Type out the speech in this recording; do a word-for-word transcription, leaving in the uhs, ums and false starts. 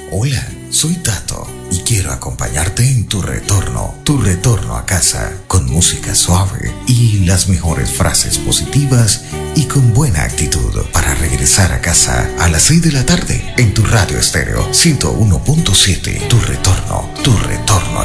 Hola, soy Tato y quiero acompañarte en tu retorno, tu retorno a casa, con música suave y las mejores frases positivas y con buena actitud para regresar a casa a las seis de la tarde en tu radio estéreo ciento uno punto siete. Tu retorno, tu retorno a